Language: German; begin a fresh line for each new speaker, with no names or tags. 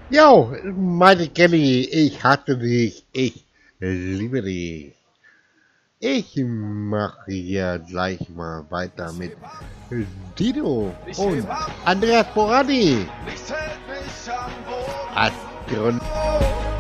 Jo, meine Kelly, ich hasse dich, ich liebe dich. Ich mache hier gleich mal weiter mit Dido
Ich heb
und
ab,
Andreas Borani.
nichts hält mich am Boden.
Astronaut.